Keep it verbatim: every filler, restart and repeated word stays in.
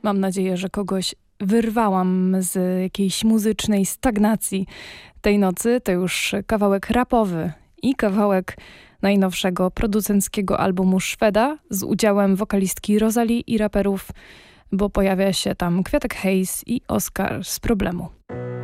Mam nadzieję, że kogoś wyrwałam z jakiejś muzycznej stagnacji tej nocy. To już kawałek rapowy i kawałek najnowszego producenckiego albumu Szweda z udziałem wokalistki Rosalii i raperów, bo pojawia się tam Kwiatek Hayes i Oskar z Problemu.